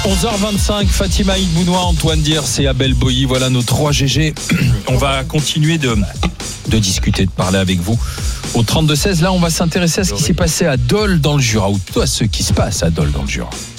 11h25, Fatima Ibounois, Antoine Diers et Abel Boilly, voilà nos 3 GG. On va continuer de discuter, de parler avec vous au 32-16. Là, on va s'intéresser à ce qui s'est passé à Dole dans le Jura, ou plutôt à ce qui se passe à Dole dans le Jura.